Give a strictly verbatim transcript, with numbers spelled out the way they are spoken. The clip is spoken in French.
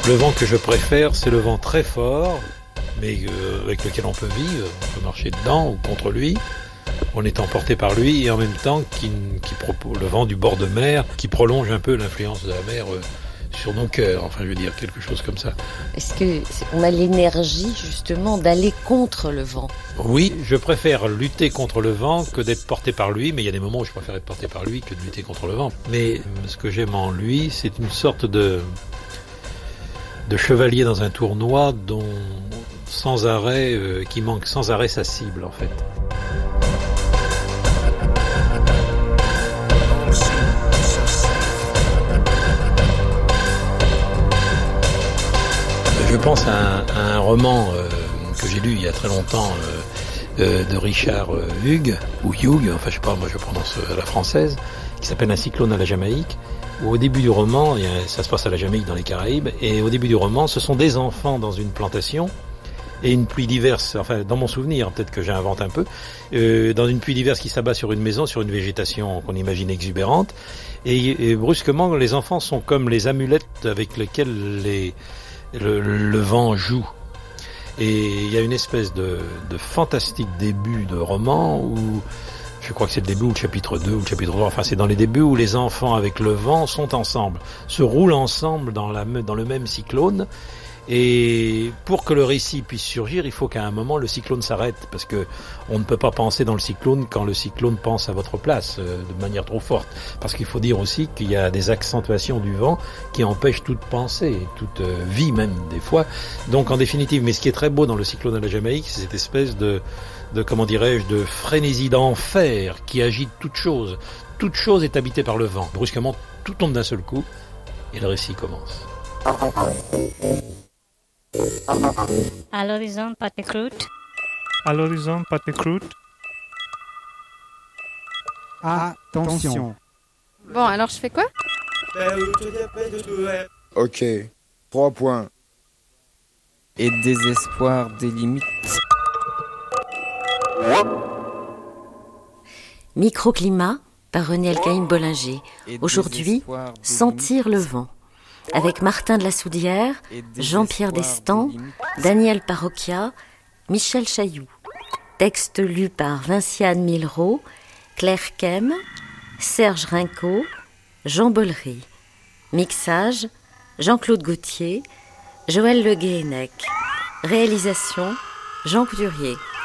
Le vent que je préfère, c'est le vent très fort, mais euh, avec lequel on peut vivre, on peut marcher dedans ou contre lui, en étant porté par lui, et en même temps qui, qui propose le vent du bord de mer, qui prolonge un peu l'influence de la mer euh, sur nos cœurs, enfin je veux dire quelque chose comme ça. Est-ce qu'on a l'énergie justement d'aller contre le vent ? Oui, je préfère lutter contre le vent que d'être porté par lui, mais il y a des moments où je préfère être porté par lui que de lutter contre le vent. Mais ce que j'aime en lui, c'est une sorte de, de chevalier dans un tournoi dont sans arrêt, euh, qui manque sans arrêt sa cible en fait. Je pense à un, à un roman euh, que j'ai lu il y a très longtemps euh, euh, de Richard euh, Hughes, ou Hughes, enfin je sais pas, moi je prononce à la française, qui s'appelle Un cyclone à la Jamaïque, où au début du roman, il y a, ça se passe à la Jamaïque dans les Caraïbes, et au début du roman, ce sont des enfants dans une plantation, et une pluie diverse, enfin dans mon souvenir, peut-être que j'invente un peu, euh, dans une pluie diverse qui s'abat sur une maison, sur une végétation qu'on imagine exubérante, et, et brusquement les enfants sont comme les amulettes avec lesquelles les Le, le vent joue. Et il y a une espèce de, de fantastique début de roman où, je crois que c'est le début ou le chapitre deux ou le chapitre trois, enfin c'est dans les débuts où les enfants avec le vent sont ensemble, se roulent ensemble dans, la, dans le même cyclone. Et pour que le récit puisse surgir, il faut qu'à un moment le cyclone s'arrête, parce que on ne peut pas penser dans le cyclone quand le cyclone pense à votre place euh, de manière trop forte. Parce qu'il faut dire aussi qu'il y a des accentuations du vent qui empêchent toute pensée, toute euh, vie même des fois. Donc en définitive, mais ce qui est très beau dans le cyclone à la Jamaïque, c'est cette espèce de, de comment dirais-je, de frénésie d'enfer qui agite toute chose. Toute chose est habitée par le vent. Brusquement, tout tombe d'un seul coup et le récit commence. À l'horizon, pâte de croûte. À l'horizon, pâte de croûte. Attention. Bon, alors je fais quoi ? Ok, trois points. Et désespoir des limites. Microclimat par René Elkaïm Bollinger. Aujourd'hui, sentir le vent. Avec Martin de la Soudière, Jean-Pierre Destan, Daniel Parocchia, Michel Chailloux. Texte lu par Vinciane Milraud, Claire Kem, Serge Rinco, Jean Bollery. Mixage, Jean-Claude Gauthier, Joël Le Guéhenec. Réalisation, Jean Couturier.